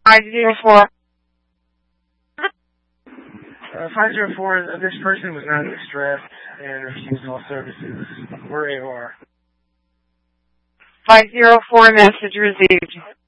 504. 504, this person was not in distress and refused all services. We're AOR. 504, message received.